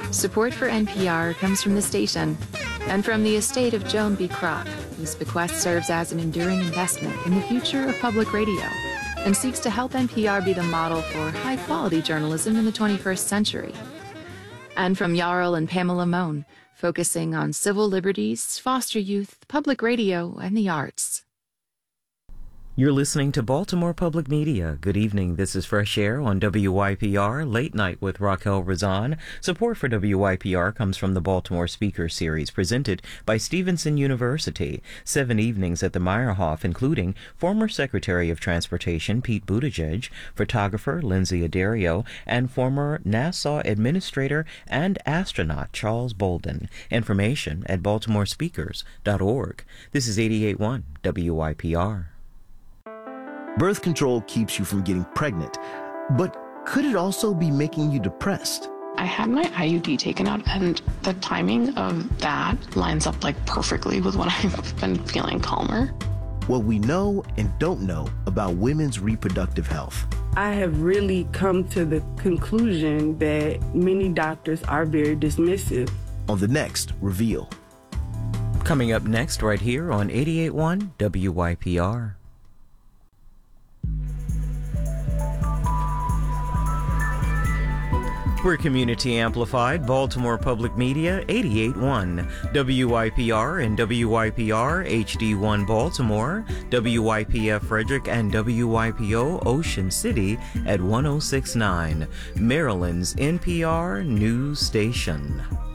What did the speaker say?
Support for NPR comes from the station and from the estate of Joan B. Kroc, whose bequest serves as an enduring investment in the future of public radio and seeks to help NPR be the model for high-quality journalism in the 21st century. And from Jarl and Pamela Mohn, focusing on civil liberties, foster youth, public radio, and the arts. You're listening to Baltimore Public Media. Good evening. This is Fresh Air on WYPR, Late Night with Raquel Razan. Support for WYPR comes from the Baltimore Speaker Series, presented by Stevenson University. 7 evenings at the Meyerhoff, including former Secretary of Transportation Pete Buttigieg, photographer Lindsay Addario, and former NASA Administrator and astronaut Charles Bolden. Information at baltimorespeakers.org. This is 88.1 WYPR. Birth control keeps you from getting pregnant, but could it also be making you depressed? I had my IUD taken out, and the timing of that lines up like perfectly with when I've been feeling calmer. What we know and don't know about women's reproductive health. I have really come to the conclusion that many doctors are very dismissive. On the next Reveal. Coming up next right here on 88.1 WYPR. We're community amplified, Baltimore Public Media, 88.1, WYPR and WYPR HD1 Baltimore, WYPF Frederick and WYPO Ocean City at 106.9, Maryland's NPR news station.